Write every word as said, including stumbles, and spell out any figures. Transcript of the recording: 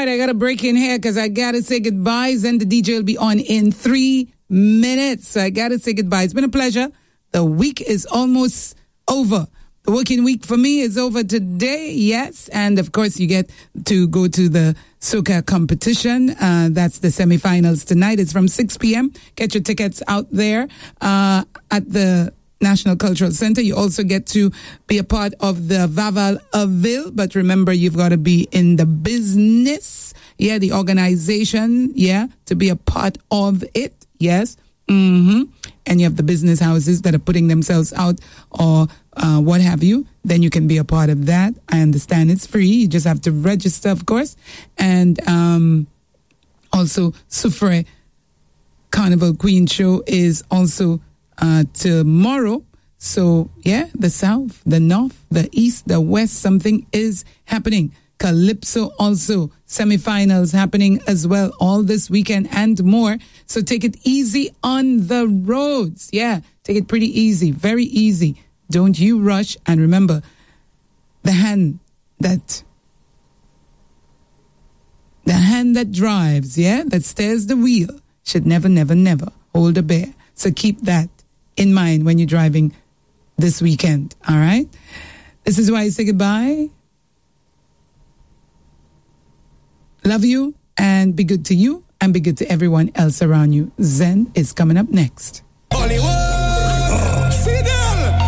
I got to break in here because I got to say goodbyes, and the D J will be on in three minutes. So I got to say goodbye. It's been a pleasure. The week is almost over. The working week for me is over today, yes. And, of course, you get to go to the soca competition. Uh, that's the semifinals tonight. It's from six p.m. Get your tickets out there uh, at the National Cultural Center. You also get to be a part of the Vaval Avil. But remember, you've got to be in the business. Yeah, the organization. Yeah, to be a part of it. Yes. Mm-hmm. And you have the business houses that are putting themselves out or uh, what have you, then you can be a part of that. I understand it's free. You just have to register, of course. And um, also, Soufre Carnival Queen Show is also uh, tomorrow. So, yeah, the South, the North, the East, the West, something is happening. Calypso also, semifinals happening as well all this weekend and more. So take it easy on the roads. Yeah, take it pretty easy, very easy. Don't you rush. And remember, the hand that, the hand that drives, yeah, that steers the wheel should never, never, never hold a bear. So keep that in mind when you're driving this weekend, all right? This is why I say goodbye. Love you and be good to you and be good to everyone else around you. Zen is coming up next.